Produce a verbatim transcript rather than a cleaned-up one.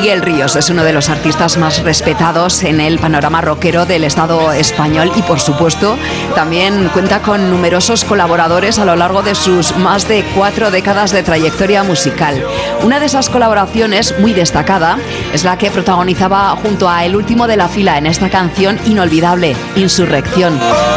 Miguel Ríos es uno de los artistas más respetados en el panorama rockero del Estado español y, por supuesto, también cuenta con numerosos colaboradores a lo largo de sus más de cuatro décadas de trayectoria musical. Una de esas colaboraciones muy destacada es la que protagonizaba junto a El Último de la Fila en esta canción inolvidable, Insurrección.